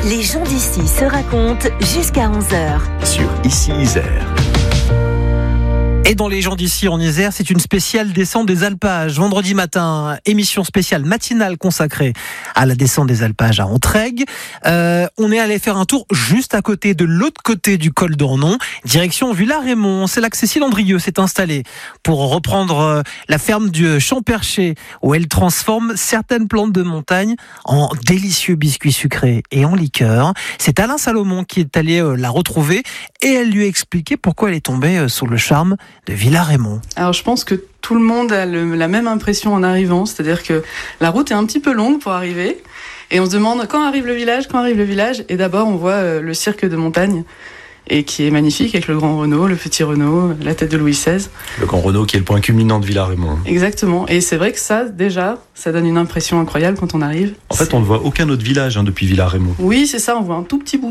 Les gens d'ici se racontent jusqu'à 11h. Sur Ici Isère. Et dans Les gens d'ici en Isère, c'est une spéciale descente des alpages. Vendredi matin, émission spéciale matinale consacrée à la descente des alpages à Entraigues. On est allé faire un tour juste à côté, de l'autre côté du col d'Ornon, direction Villars-Rémont. C'est là que Cécile Andrieux s'est installée pour reprendre la ferme du Champ-Perché, où elle transforme certaines plantes de montagne en délicieux biscuits sucrés et en liqueurs. C'est Alain Salomon qui est allé la retrouver et elle lui a expliqué pourquoi elle est tombée sous le charme de Villars-Rémont. Alors je pense que tout le monde a la même impression en arrivant, c'est-à-dire que la route est un petit peu longue pour arriver et on se demande quand arrive le village, et d'abord on voit le cirque de montagne et qui est magnifique avec le grand Renault, le petit Renault, la tête de Louis XVI. Le grand Renault qui est le point culminant de Villars-Rémont. Exactement, et c'est vrai que ça déjà, ça donne une impression incroyable quand on arrive. En fait on ne voit aucun autre village depuis Villars-Rémont. Oui c'est ça, on voit un tout petit bout.